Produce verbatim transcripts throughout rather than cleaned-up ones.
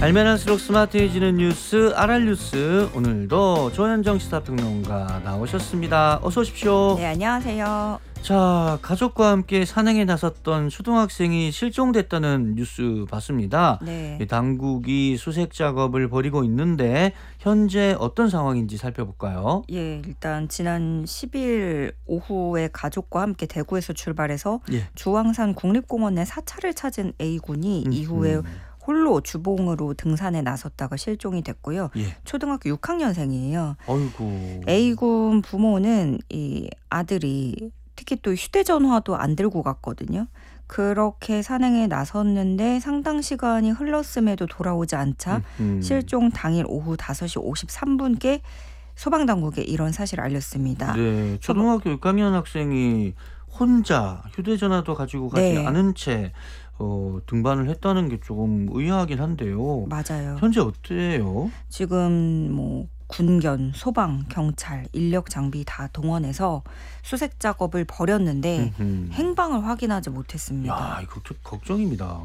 알면 할수록 스마트해지는 뉴스 알알뉴스. 오늘도 조현정 시사평론가 나오셨습니다. 어서 오십시오. 네, 안녕하세요. 자, 가족과 함께 산행에 나섰던 초등학생이 실종됐다는 뉴스 봤습니다. 네. 당국이 수색 작업을 벌이고 있는데 현재 어떤 상황인지 살펴볼까요? 예, 일단 지난 십 일 오후에 가족과 함께 대구에서 출발해서 예. 주황산 국립공원 내 사찰을 찾은 A군이 음, 이후에 음. 홀로 주봉으로 등산에 나섰다가 실종이 됐고요. 예. 초등학교 육 학년생이에요. 어이구. A군 부모는 이 아들이 특히 또 휴대전화도 안 들고 갔거든요. 그렇게 산행에 나섰는데 상당 시간이 흘렀음에도 돌아오지 않자 음, 음. 실종 당일 오후 다섯 시 오십삼 분께 소방당국에 이런 사실을 알렸습니다. 네, 초등학교 육 학년 학생이 혼자 휴대전화도 가지고 가지 네. 않은 채 어, 등반을 했다는 게 조금 의아하긴 한데요. 맞아요. 현재 어때요? 지금 뭐 군견, 소방, 경찰, 인력 장비 다 동원해서 수색 작업을 벌였는데 음흠. 행방을 확인하지 못했습니다. 야, 이거 좀 걱정입니다.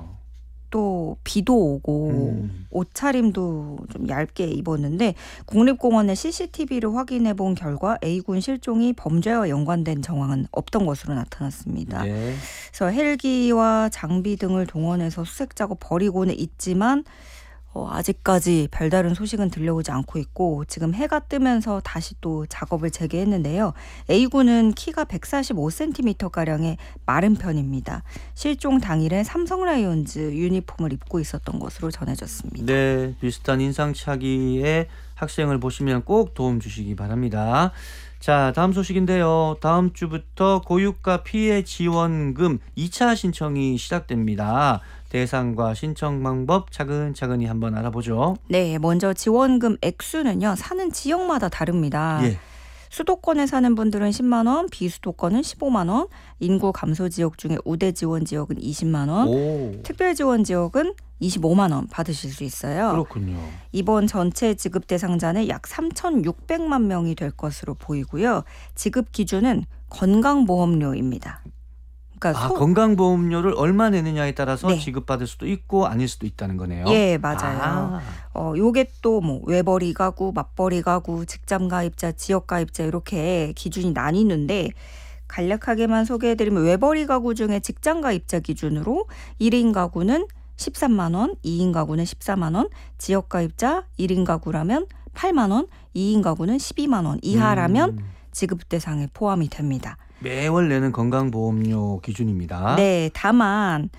또 비도 오고 음. 옷차림도 좀 얇게 입었는데 국립공원의 씨씨티비를 확인해 본 결과 A군 실종이 범죄와 연관된 정황은 없던 것으로 나타났습니다. 네. 그래서 헬기와 장비 등을 동원해서 수색 작업 벌이고는 있지만 어, 아직까지 별다른 소식은 들려오지 않고 있고 지금 해가 뜨면서 다시 또 작업을 재개했는데요. A군은 키가 백사십오 센티미터가량의 마른 편입니다. 실종 당일에 삼성 라이온즈 유니폼을 입고 있었던 것으로 전해졌습니다. 네, 비슷한 인상착의의 학생을 보시면 꼭 도움 주시기 바랍니다. 자, 다음 소식인데요. 다음 주부터 고유가 피해 지원금 이 차 신청이 시작됩니다. 대상과 신청 방법 차근차근히 한번 알아보죠. 네, 먼저 지원금 액수는요. 사는 지역마다 다릅니다. 예. 수도권에 사는 분들은 십만 원, 비수도권은 십오만 원, 인구 감소 지역 중에 우대 지원 지역은 이십만 원, 오, 특별 지원 지역은 이십오만 원 받으실 수 있어요. 그렇군요. 이번 전체 지급 대상자는 약 삼천육백만 명이 될 것으로 보이고요. 지급 기준은 건강보험료입니다. 그러니까 아, 소... 건강보험료를 얼마 내느냐에 따라서 네. 지급받을 수도 있고 아닐 수도 있다는 거네요. 예, 맞아요. 아, 어, 요게 또 뭐 외벌이 가구, 맞벌이 가구, 직장 가입자, 지역 가입자 이렇게 기준이 나뉘는데 간략하게만 소개해드리면 외벌이 가구 중에 직장 가입자 기준으로 일 인 가구는 십삼만 원, 이 인 가구는 십사만 원, 지역 가입자 일 인 가구라면 팔만 원, 이 인 가구는 십이만 원 이하라면 음. 지급 대상에 포함이 됩니다. 매월 내는 건강보험료 기준입니다. 네, 다만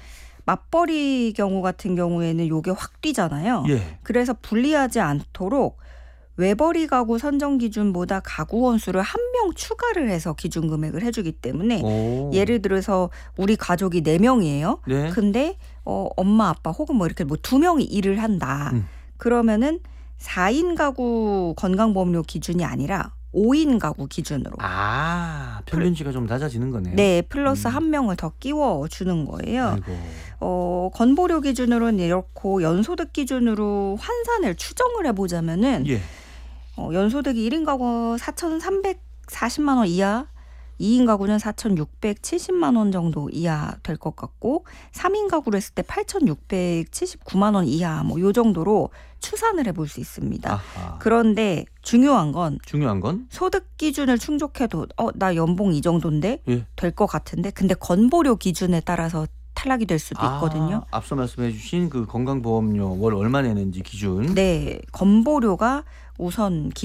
맞벌이 경우 같은 경우에는 요게 확 뛰잖아요. 예. 그래서 불리하지 않도록 외벌이 가구 선정 기준보다 가구 원수를 한 명 추가를 해서 기준 금액을 해주기 때문에 오. 예를 들어서 우리 가족이 네 명이에요. 네. 근데 어, 엄마 아빠 혹은 뭐 이렇게 뭐 두 명이 일을 한다. 음. 그러면은 사 인 가구 건강보험료 기준이 아니라 오 인 가구 기준으로. 아, 평균치가 좀 낮아지는 거네요. 네, 플러스 음. 한 명을 더 끼워 주는 거예요. 아이고. 어, 건보료 기준으로는 이렇고 연소득 기준으로 환산을 추정을 해보자면은 예. 어, 연소득이 일 인 가구 사천삼백사십만 원 이하, 이 인 가구는 사천육백칠십만 원 정도 이하 될 것 같고 삼 인 가구로 했을 때 팔천육백칠십구만 원 이하 뭐 요 정도로 추산을 해볼 수 있습니다. 아하. 그런데 중요한 건 중요한 건 소득 기준을 충족해도 어, 나 연봉 이 정도인데 예. 될 것 같은데 근데 건보료 기준에 따라서 탈락이 될 수도 있거든요. 아, 앞서 말씀해 주신 그 건강보험료 월 얼마 내는지 기준. 네, 건보료가 우선